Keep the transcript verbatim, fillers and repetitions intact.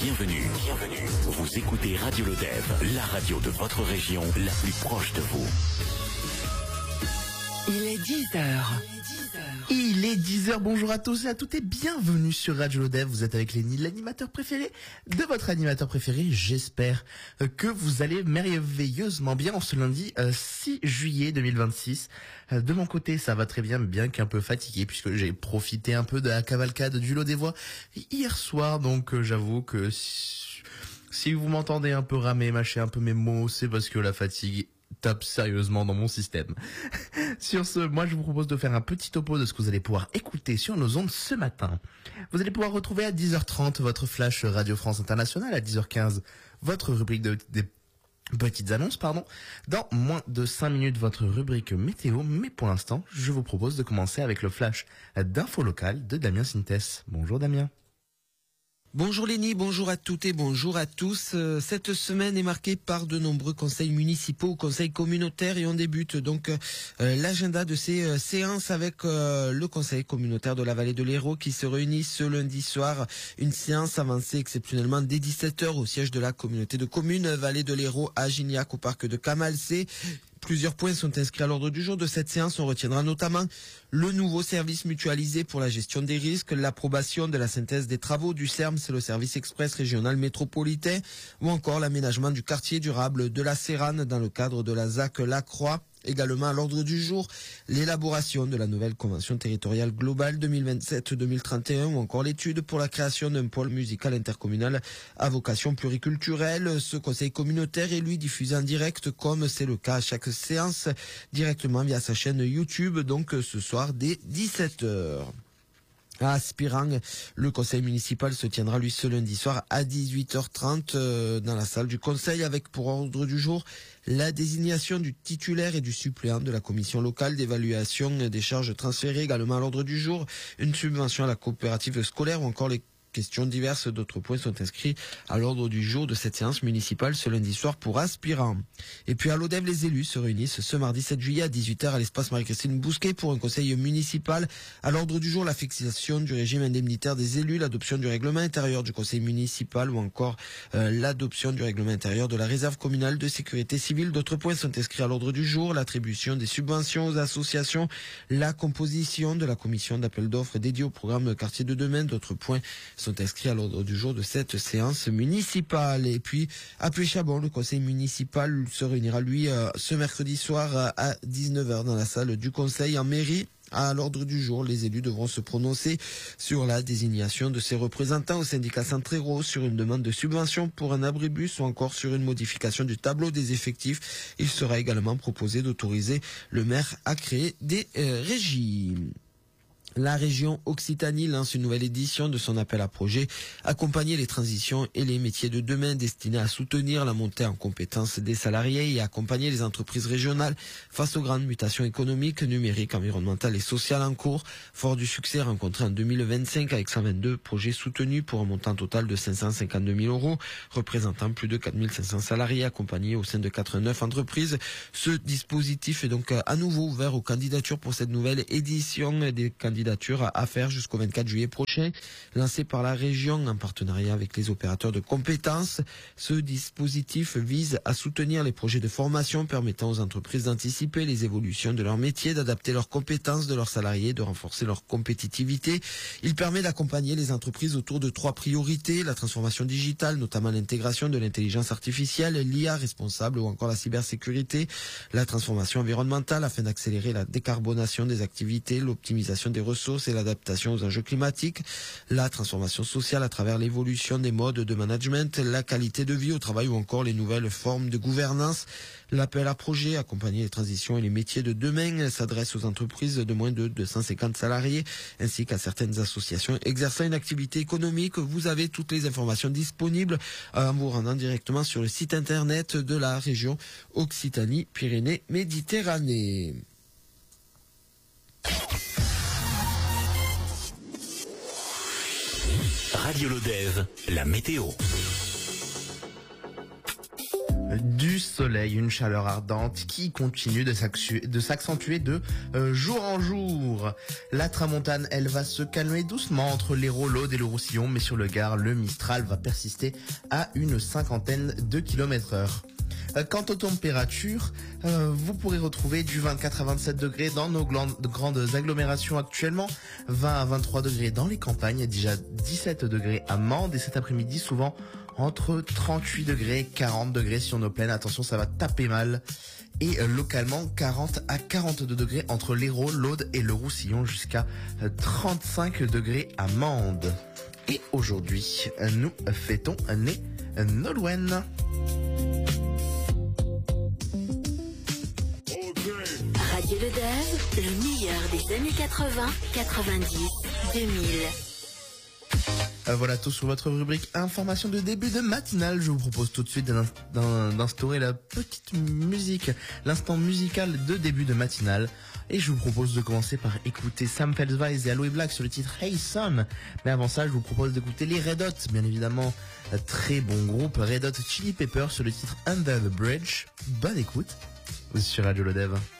Bienvenue, bienvenue. Vous écoutez Radio Lodève, la radio de votre région, la plus proche de vous. Il est dix heures. Il est dix heures, bonjour à tous et à toutes et bienvenue sur Radio Lodève. Vous êtes avec Lenny, l'animateur préféré de votre animateur préféré. J'espère que vous allez merveilleusement bien en ce lundi euh, six juillet deux mille vingt-six. Euh, de mon côté, ça va très bien, bien qu'un peu fatigué puisque j'ai profité un peu de la cavalcade du Lodévois hier soir. Donc euh, j'avoue que si, si vous m'entendez un peu ramer, mâcher un peu mes mots, c'est parce que la fatigue tape sérieusement dans mon système. Sur ce, moi je vous propose de faire un petit topo de ce que vous allez pouvoir écouter sur nos ondes ce matin. Vous allez pouvoir retrouver à dix heures trente votre flash Radio France Internationale, à dix heures quinze votre rubrique de, des petites annonces, pardon. Dans moins de cinq minutes votre rubrique météo, mais pour l'instant, je vous propose de commencer avec le flash d'info locale de Damien Sintès. Bonjour Damien. Bonjour Lenny, bonjour à toutes et bonjour à tous. Euh, cette semaine est marquée par de nombreux conseils municipaux, conseils communautaires, et on débute donc euh, l'agenda de ces euh, séances avec euh, le conseil communautaire de la vallée de l'Hérault qui se réunit ce lundi soir. Une séance avancée exceptionnellement dès dix-sept heures au siège de la communauté de communes Vallée de l'Hérault à Gignac au parc de Camalcé. Plusieurs points sont inscrits à l'ordre du jour de cette séance. On retiendra notamment le nouveau service mutualisé pour la gestion des risques, l'approbation de la synthèse des travaux du C E R M, c'est le service express régional métropolitain, ou encore l'aménagement du quartier durable de la Sérane dans le cadre de la Z A C Lacroix. Également à l'ordre du jour, l'élaboration de la nouvelle convention territoriale globale deux mille vingt-sept deux mille trente et un ou encore l'étude pour la création d'un pôle musical intercommunal à vocation pluriculturelle. Ce conseil communautaire est lui diffusé en direct comme c'est le cas à chaque séance directement via sa chaîne YouTube, donc ce soir dès dix-sept heures. À Aspirang, le conseil municipal se tiendra lui ce lundi soir à dix-huit heures trente euh, dans la salle du conseil avec pour ordre du jour la désignation du titulaire et du suppléant de la commission locale d'évaluation des charges transférées. Également à l'ordre du jour, une subvention à la coopérative scolaire ou encore les questions diverses. D'autres points sont inscrits à l'ordre du jour de cette séance municipale ce lundi soir pour Aspirant. Et puis à Lodève, les élus se réunissent ce mardi sept juillet à dix-huit heures à l'espace Marie-Christine Bousquet pour un conseil municipal. À l'ordre du jour, la fixation du régime indemnitaire des élus, l'adoption du règlement intérieur du conseil municipal ou encore euh, l'adoption du règlement intérieur de la réserve communale de sécurité civile. D'autres points sont inscrits à l'ordre du jour, l'attribution des subventions aux associations, la composition de la commission d'appel d'offres dédiée au programme Quartier de demain. D'autres points sont inscrits à l'ordre du jour de cette séance municipale. Et puis, à Puy-Chabon, le conseil municipal se réunira, lui, euh, ce mercredi soir euh, à dix-neuf heures dans la salle du conseil en mairie. À l'ordre du jour, les élus devront se prononcer sur la désignation de ses représentants au syndicat Centrero, sur une demande de subvention pour un abribus ou encore sur une modification du tableau des effectifs. Il sera également proposé d'autoriser le maire à créer des euh, régies. La région Occitanie lance une nouvelle édition de son appel à projet accompagner les transitions et les métiers de demain, destiné à soutenir la montée en compétences des salariés et à accompagner les entreprises régionales face aux grandes mutations économiques, numériques, environnementales et sociales en cours. Fort du succès rencontré en deux mille vingt-cinq avec cent vingt-deux projets soutenus pour un montant total de cinq cent cinquante-deux mille euros, représentant plus de quatre mille cinq cents salariés accompagnés au sein de quatre-vingt-neuf entreprises. Ce dispositif est donc à nouveau ouvert aux candidatures pour cette nouvelle édition. Des candidatures à faire jusqu'au vingt-quatre juillet prochain, lancé par la région en partenariat avec les opérateurs de compétences. Ce dispositif vise à soutenir les projets de formation permettant aux entreprises d'anticiper les évolutions de leur métier, d'adapter leurs compétences de leurs salariés, de renforcer leur compétitivité. Il permet d'accompagner les entreprises autour de trois priorités: la transformation digitale, notamment l'intégration de l'intelligence artificielle, l'I A responsable ou encore la cybersécurité, la transformation environnementale afin d'accélérer la décarbonation des activités, l'optimisation des ressources et l'adaptation aux enjeux climatiques, la transformation sociale à travers l'évolution des modes de management, la qualité de vie au travail ou encore les nouvelles formes de gouvernance. L'appel à projet accompagner les transitions et les métiers de demain s'adresse aux entreprises de moins de deux cent cinquante salariés ainsi qu'à certaines associations exerçant une activité économique. Vous avez toutes les informations disponibles en vous rendant directement sur le site internet de la région Occitanie-Pyrénées-Méditerranée. Radio Lodève, la météo. Du soleil, une chaleur ardente qui continue de s'accentuer de euh, jour en jour. La tramontane, elle va se calmer doucement entre l'Hérault, l'Aude et le Roussillon, mais sur le Gard, le Mistral va persister à une cinquantaine de kilomètres heure. Quant aux températures, euh, vous pourrez retrouver du vingt-quatre à vingt-sept degrés dans nos grandes agglomérations actuellement, vingt à vingt-trois degrés dans les campagnes, déjà dix-sept degrés à Mende et cet après-midi souvent entre trente-huit degrés et quarante degrés sur nos plaines. Attention, ça va taper mal. Et euh, localement, quarante à quarante-deux degrés entre l'Hérault, l'Aude et le Roussillon jusqu'à euh, trente-cinq degrés à Mende. Et aujourd'hui, nous fêtons Né Nolwenn. Radio Le Dev, le meilleur des années quatre-vingts, quatre-vingt-dix, deux mille. Euh, voilà tout sur votre rubrique information de début de matinale. Je vous propose tout de suite d'instaurer la petite musique, l'instant musical de début de matinale. Et je vous propose de commencer par écouter Sam Felswise et Aloe Black sur le titre Hey Son. Mais avant ça, je vous propose d'écouter les Red Hot, bien évidemment, très bon groupe, Red Hot Chili Peppers sur le titre Under the Bridge. Bonne écoute sur Radio Le Dev.